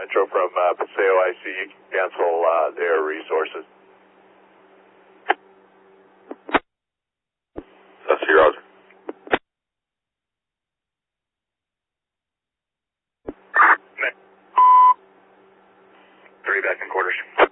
Metro from Paseo IC, cancel their resources. SC, Roger. 3 back in quarters.